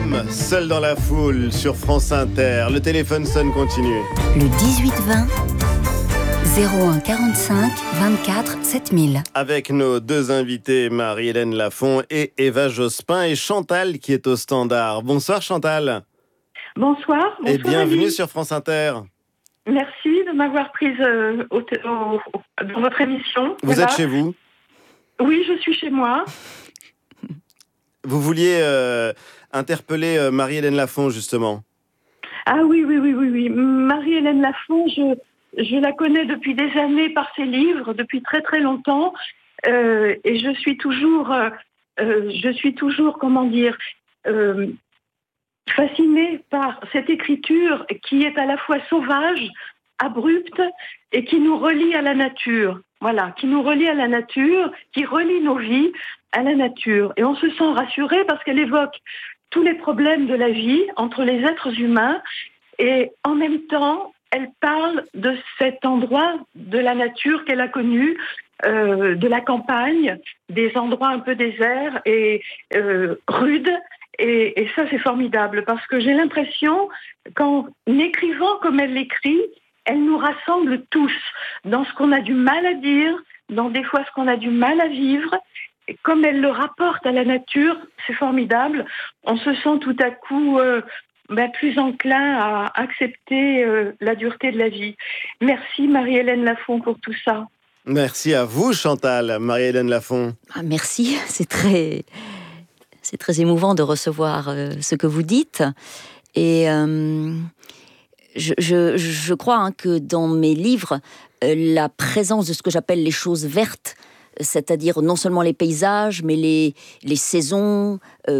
Jam, seul dans la foule sur France Inter. Le téléphone sonne continue. Le 18-20, 01 45 24 7000. Avec nos deux invités, Marie-Hélène Lafont et Eva Jospin, et Chantal qui est au standard. Bonsoir Chantal. Bonsoir. Et bienvenue Ali. sur France Inter. Merci de m'avoir prise dans votre émission. Vous êtes chez vous? Oui, je suis chez moi. Vous vouliez interpeller Marie-Hélène Lafont, justement. Ah oui. Marie-Hélène Lafont, je la connais depuis des années par ses livres, depuis très très longtemps. Et je suis toujours, comment dire, fascinée par cette écriture qui est à la fois sauvage, abrupte et qui nous relie à la nature. Voilà, qui nous relie à la nature, qui relie nos vies à la nature. Et on se sent rassuré parce qu'elle évoque tous les problèmes de la vie entre les êtres humains et en même temps, elle parle de cet endroit de la nature qu'elle a connu, de la campagne, des endroits un peu déserts et rudes. Et ça, c'est formidable parce que j'ai l'impression qu'en écrivant comme elle l'écrit, elle nous rassemble tous dans ce qu'on a du mal à dire, dans des fois ce qu'on a du mal à vivre. Et comme elle le rapporte à la nature, c'est formidable. On se sent tout à coup plus enclin à accepter la dureté de la vie. Merci Marie-Hélène Lafont pour tout ça. Merci à vous Chantal, Marie-Hélène Lafont. Merci, c'est très émouvant de recevoir ce que vous dites. Et je crois que dans mes livres, la présence de ce que j'appelle les choses vertes, c'est-à-dire non seulement les paysages, mais les saisons,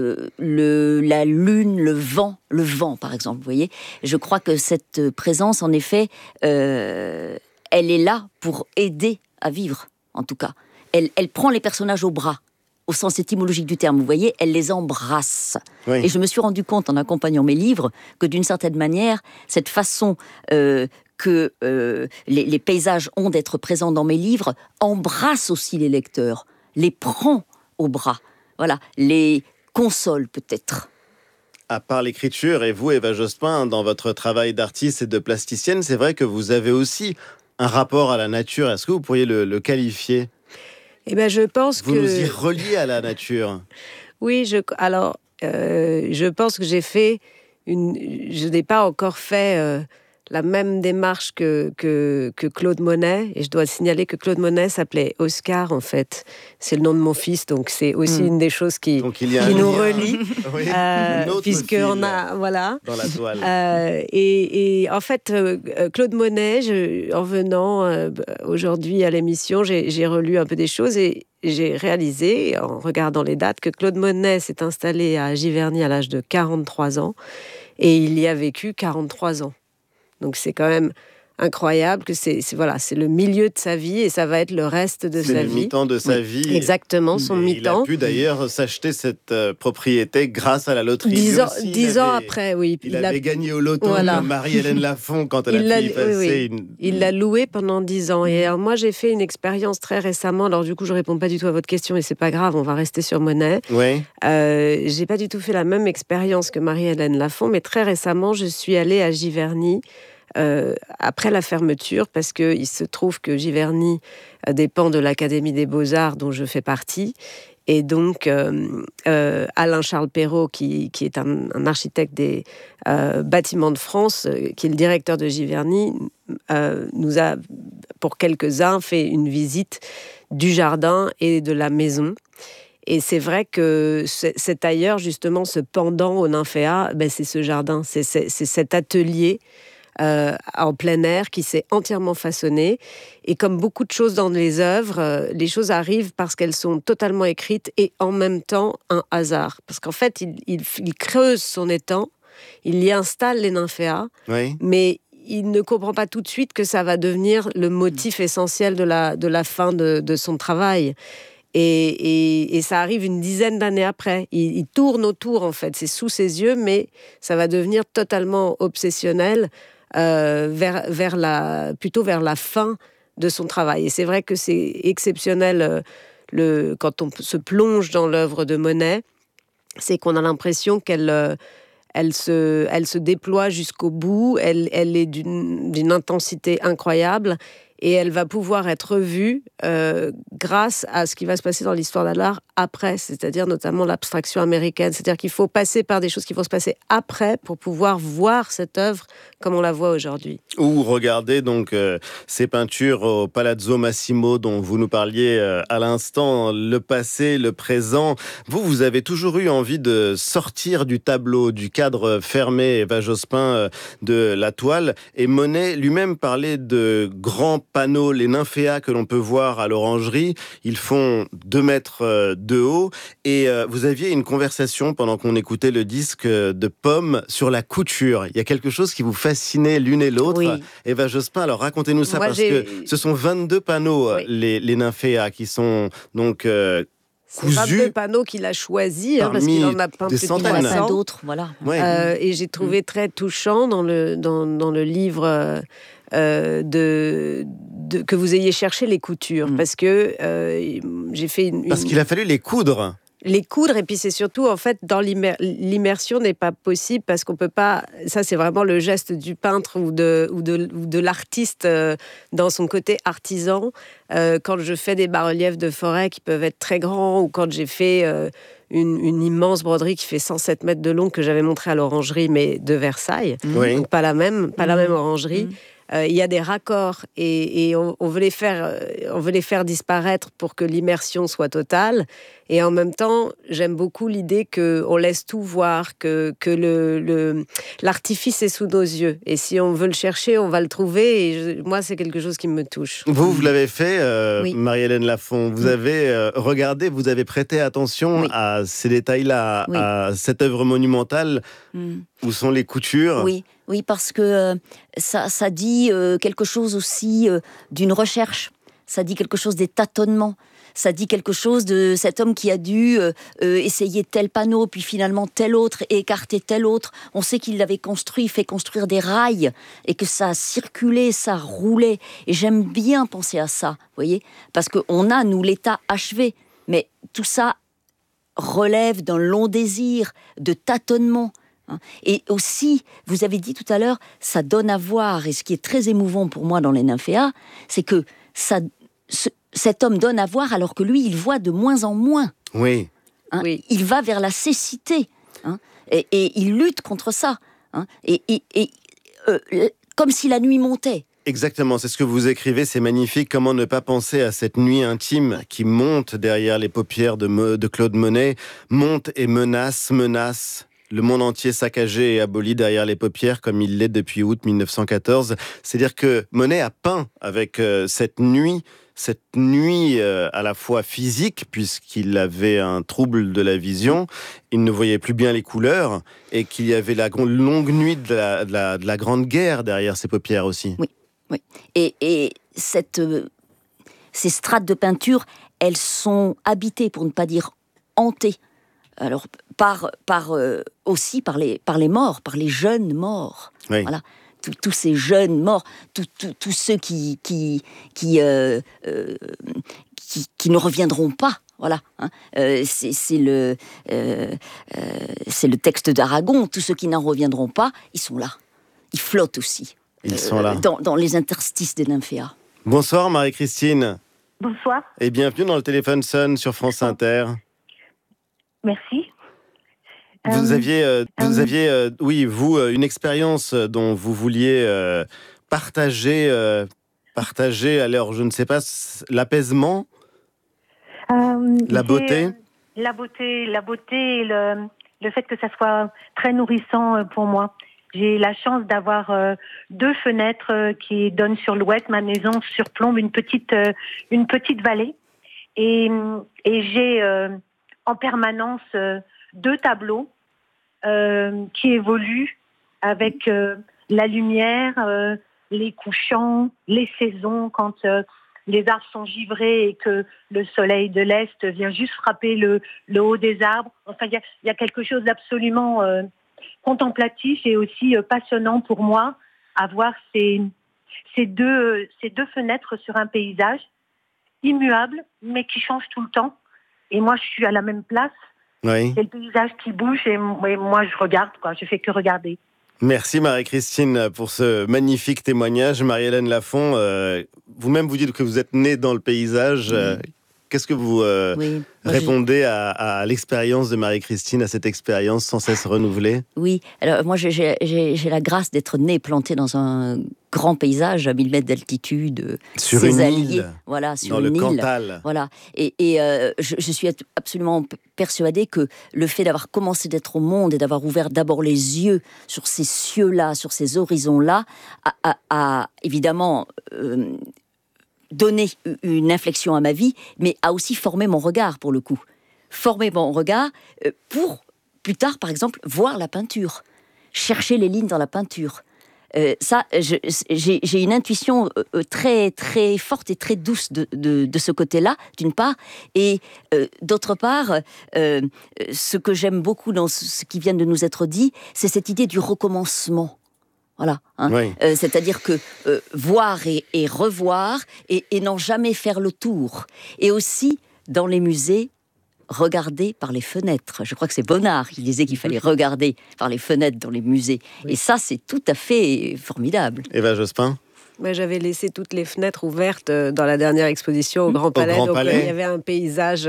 la lune, le vent par exemple, vous voyez. Je crois que cette présence, en effet, elle est là pour aider à vivre, en tout cas. Elle prend les personnages au bras, au sens étymologique du terme, vous voyez, elle les embrasse. Oui. Et je me suis rendu compte, en accompagnant mes livres, que d'une certaine manière, cette façon que les paysages ont d'être présents dans mes livres embrasse aussi les lecteurs, les prend au bras, voilà, les console peut-être. À part l'écriture, et vous, Eva Jospin, dans votre travail d'artiste et de plasticienne, c'est vrai que vous avez aussi un rapport à la nature. Est-ce que vous pourriez le qualifier ? Eh ben, je pense vous nous y reliez à la nature. Oui, je pense que je n'ai pas encore fait la même démarche que Claude Monet, et je dois signaler que Claude Monet s'appelait Oscar, en fait. C'est le nom de mon fils, donc c'est aussi une des choses qui nous relie, puisqu'on a, voilà. Dans la toile. Et en fait, Claude Monet, en venant aujourd'hui à l'émission, j'ai relu un peu des choses et j'ai réalisé, en regardant les dates, que Claude Monet s'est installé à Giverny à l'âge de 43 ans, et il y a vécu 43 ans. Donc c'est quand même incroyable que c'est le milieu de sa vie et ça va être le reste de sa vie. C'est le mi-temps de sa vie. Exactement, son mi-temps. Il a pu d'ailleurs s'acheter cette propriété grâce à la loterie. 10 ans après, oui. Il avait gagné au loto, comme Marie-Hélène Lafont quand elle a pu y passer. Il l'a loué pendant 10 ans. Et alors, moi, j'ai fait une expérience très récemment. Alors du coup, je ne réponds pas du tout à votre question et c'est pas grave, on va rester sur Monet. Oui. J'ai pas du tout fait la même expérience que Marie-Hélène Lafont, mais très récemment, je suis allée à Giverny après la fermeture, parce qu'il se trouve que Giverny dépend de l'Académie des Beaux-Arts dont je fais partie, et donc Alain Charles Perrault, qui est un architecte des bâtiments de France, qui est le directeur de Giverny, nous a pour quelques-uns fait une visite du jardin et de la maison. Et c'est vrai que cet ailleurs, justement, ce pendant au Nymphéa, c'est ce jardin, c'est cet atelier en plein air qui s'est entièrement façonné. Et comme beaucoup de choses dans les œuvres, les choses arrivent parce qu'elles sont totalement écrites et en même temps un hasard. Parce qu'en fait, il creuse son étang, il y installe les nymphéas, mais il ne comprend pas tout de suite que ça va devenir le motif essentiel de la fin de son travail. Et ça arrive une dizaine d'années après. Il tourne autour, en fait. C'est sous ses yeux, mais ça va devenir totalement obsessionnel plutôt vers la fin de son travail. Et c'est vrai que c'est exceptionnel quand on se plonge dans l'œuvre de Monet. c'est qu'on a l'impression elle se déploie jusqu'au bout, elle est d'une intensité incroyable et elle va pouvoir être revue grâce à ce qui va se passer dans l'histoire de l'art après, c'est-à-dire notamment l'abstraction américaine. C'est-à-dire qu'il faut passer par des choses qui vont se passer après pour pouvoir voir cette œuvre comme on la voit aujourd'hui. Ou regardez donc ces peintures au Palazzo Massimo dont vous nous parliez à l'instant, le passé, le présent. Vous avez toujours eu envie de sortir du tableau, du cadre fermé, Eva Jospin, de la toile. Et Monet lui-même parlait de grands panneaux, les nymphéas que l'on peut voir à l'Orangerie. Ils font 2 mètres de haut. Et vous aviez une conversation pendant qu'on écoutait le disque de Pomme sur la couture. Il y a quelque chose qui vous fascinait l'une et l'autre. Oui. Eva Jospin, alors racontez-nous ça, parce que ce sont 22 panneaux, Oui. les nymphéas, qui sont donc C'est 22 cousus panneaux qu'il a choisis, parce parmi qu'il en a peint des plus de centaines. Il y en a 300. plein d'autres, voilà. Ouais. Et j'ai trouvé très touchant dans le livre que vous ayez cherché les coutures, parce que j'ai fait Parce qu'il a fallu les coudre. les coudre, et puis c'est surtout, en fait, dans l'immersion n'est pas possible parce qu'on peut pas. Ça, c'est vraiment le geste du peintre ou de l'artiste dans son côté artisan. Quand je fais des bas-reliefs de forêt qui peuvent être très grands, ou quand j'ai fait une immense broderie qui fait 107 mètres de long que j'avais montrée à l'Orangerie, mais de Versailles, Oui. donc pas la même orangerie. Il y a des raccords et on veut les faire disparaître pour que l'immersion soit totale. Et en même temps, j'aime beaucoup l'idée qu'on laisse tout voir, que l'artifice est sous nos yeux. Et si on veut le chercher, on va le trouver. Et moi, c'est quelque chose qui me touche. Vous l'avez fait, Oui. Marie-Hélène Lafont. Vous avez regardé, vous avez prêté attention Oui. à ces détails-là, Oui. à cette œuvre monumentale. Où sont les coutures? Oui, parce que ça dit quelque chose aussi d'une recherche. Ça dit quelque chose des tâtonnements. Ça dit quelque chose de cet homme qui a dû essayer tel panneau, puis finalement tel autre, et écarter tel autre. On sait qu'il l'avait construit, fait construire des rails, et que ça circulait, ça roulait. Et j'aime bien penser à ça, vous voyez, parce qu'on a, nous, l'état achevé. Mais tout ça relève d'un long désir, de tâtonnement. Et aussi, vous avez dit tout à l'heure, ça donne à voir, et ce qui est très émouvant pour moi dans les nymphéas, c'est que cet homme donne à voir alors que lui, il voit de moins en moins. Oui. Oui. Il va vers la cécité, et il lutte contre ça, comme si la nuit montait. Exactement, c'est ce que vous écrivez, c'est magnifique. Comment ne pas penser à cette nuit intime qui monte derrière les paupières de Claude Monet, monte et menace. Le monde entier saccagé et aboli derrière les paupières, comme il l'est depuis août 1914. C'est-à-dire que Monet a peint avec cette nuit à la fois physique, puisqu'il avait un trouble de la vision, il ne voyait plus bien les couleurs, et qu'il y avait la longue nuit de la Grande Guerre derrière ses paupières aussi. Oui. Et ces strates de peinture, elles sont habitées, pour ne pas dire hantées, alors aussi par les morts, par les jeunes morts. Oui. Voilà. Tous ces jeunes morts, tous ceux qui ne reviendront pas. Voilà. C'est le texte d'Aragon. Tous ceux qui n'en reviendront pas, ils sont là. Ils flottent aussi. Ils sont là. Dans les interstices des nymphéas. Bonsoir Marie-Christine. Bonsoir. Et bienvenue dans le Téléphone Sonne sur France Inter. Merci. Vous aviez, une expérience dont vous vouliez partager, alors je ne sais pas, l'apaisement, la beauté. La beauté et le fait que ça soit très nourrissant pour moi. J'ai la chance d'avoir 2 fenêtres qui donnent sur l'ouest. Ma maison surplombe une petite vallée. Et j'ai en permanence 2 tableaux qui évoluent avec la lumière, les couchants, les saisons, quand les arbres sont givrés et que le soleil de l'Est vient juste frapper le haut des arbres. Enfin, il y a quelque chose d'absolument contemplatif et aussi passionnant pour moi à voir ces 2 fenêtres sur un paysage immuable, mais qui change tout le temps. Et moi, je suis à la même place Oui. C'est le paysage qui bouge et moi je regarde, quoi. Je fais que regarder. Merci Marie-Christine pour ce magnifique témoignage. Marie-Hélène Lafont, vous-même vous dites que vous êtes née dans le paysage. Qu'est-ce que vous répondez à l'expérience de Marie-Christine, à cette expérience sans cesse renouvelée? Oui, alors moi j'ai la grâce d'être née plantée dans un grand paysage à 1000 mètres d'altitude, sur une île, voilà, sur dans une le île, Cantal. voilà. Et je suis absolument persuadée que le fait d'avoir commencé d'être au monde et d'avoir ouvert d'abord les yeux sur ces cieux-là, sur ces horizons-là, a évidemment donné une inflexion à ma vie, mais a aussi formé mon regard pour le coup. Formé mon regard pour plus tard, par exemple, voir la peinture, chercher les lignes dans la peinture. Ça, j'ai une intuition très, très forte et très douce de ce côté-là, d'une part, et d'autre part, ce que j'aime beaucoup dans ce qui vient de nous être dit, c'est cette idée du recommencement. Voilà, hein. Oui. C'est-à-dire que voir et revoir et n'en jamais faire le tour. Et aussi, dans les musées, regarder par les fenêtres. Je crois que c'est Bonnard qui disait qu'il fallait regarder par les fenêtres dans les musées. Oui. Et ça, c'est tout à fait formidable. Eva Jospin? Moi, j'avais laissé toutes les fenêtres ouvertes dans la dernière exposition au Grand Palais. Il y avait un paysage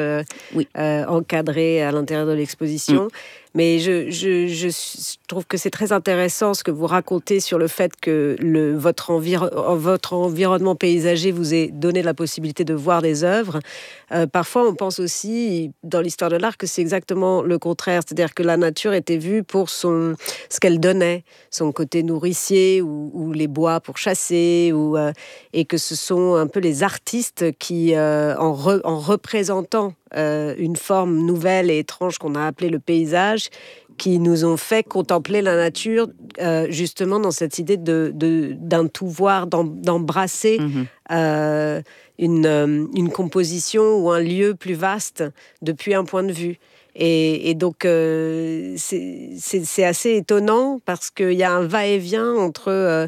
encadré à l'intérieur de l'exposition. Mais je trouve que c'est très intéressant ce que vous racontez sur le fait que votre environnement paysager vous ait donné la possibilité de voir des œuvres. Parfois, on pense aussi, dans l'histoire de l'art, que c'est exactement le contraire. C'est-à-dire que la nature était vue pour ce qu'elle donnait, son côté nourricier ou les bois pour chasser, et que ce sont un peu les artistes qui, en représentant une forme nouvelle et étrange qu'on a appelée le paysage, qui nous ont fait contempler la nature justement dans cette idée d'un tout voir, d'embrasser une composition ou un lieu plus vaste depuis un point de vue. Et donc, c'est assez étonnant parce qu'il y a un va-et-vient entre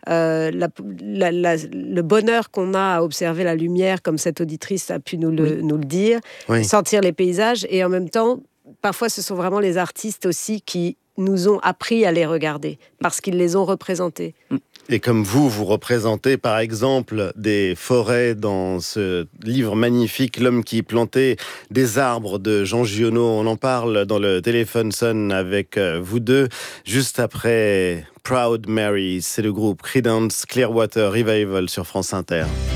le bonheur qu'on a à observer la lumière, comme cette auditrice a pu nous le dire, sentir les paysages, et en même temps, parfois ce sont vraiment les artistes aussi qui nous ont appris à les regarder, parce qu'ils les ont représentés. Et comme vous représentez par exemple des forêts dans ce livre magnifique, L'homme qui plantait des arbres de Jean Giono, on en parle dans le Téléphone sonne avec vous deux, juste après Proud Mary, c'est le groupe Creedence Clearwater Revival sur France Inter.